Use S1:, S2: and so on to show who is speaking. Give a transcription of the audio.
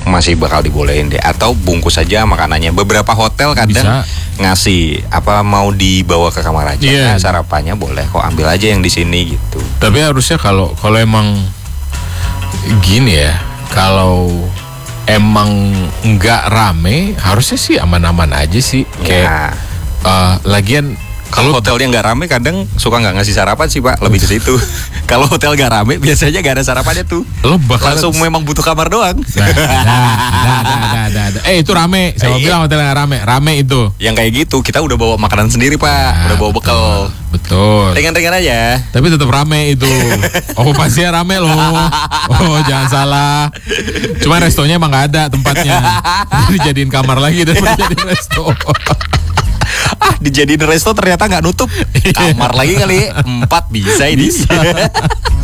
S1: masih bakal dibolehin deh. Atau bungkus aja makanannya. Beberapa hotel kadang ngasih apa mau dibawa ke kamar aja. Nah, sarapannya boleh kok, ambil aja yang di sini gitu.
S2: Tapi harusnya kalau emang gini ya, kalau emang nggak rame, harusnya sih aman-aman aja sih. Kayak lagian
S1: kalau hotelnya nggak rame kadang suka nggak ngasih sarapan sih Pak, lebih ke situ. Kalau hotel nggak rame biasanya nggak ada sarapannya tuh.
S2: Lo bakal
S1: langsung memang butuh kamar doang.
S2: Itu rame. Siapa bilang hotel nggak rame? Rame itu.
S1: Yang kayak gitu kita udah bawa makanan sendiri Pak, udah bawa bekal.
S2: Betul.
S1: Ringan-ringan aja.
S2: Tapi tetap rame itu. Oh pasti rame loh. Oh jangan salah. Cuma restonya emang nggak ada tempatnya. Dijadiin kamar lagi dan dijadiin resto.
S1: Dijadiin resto ternyata nggak nutup. Kamar lagi kali 4 bisa ini.